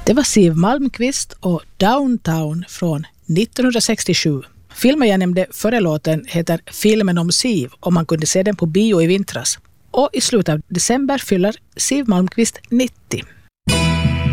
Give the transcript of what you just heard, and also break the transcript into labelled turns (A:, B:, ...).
A: Det var Siw Malmkvist och Downtown från 1967. Filmen jag nämnde före låten heter Filmen om Siw och man kunde se den på bio i vintras. Och i slutet av december fyller Siw Malmkvist 90.